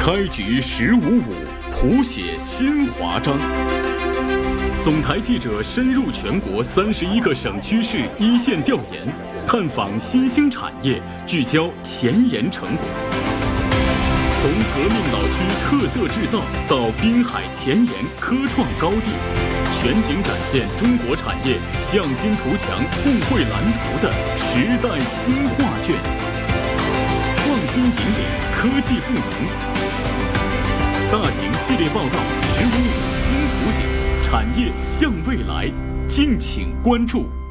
开局1055，谱写新华章。总台记者深入全国31个省区市一线调研，探访新兴产业，聚焦前沿成果。从革命老区特色制造到滨海前沿科创高地，全景展现中国产业向心图强、互惠蓝图的时代新画卷。创新引领，科技赋能。大型系列报道“1555新图景”，产业向未来，敬请关注。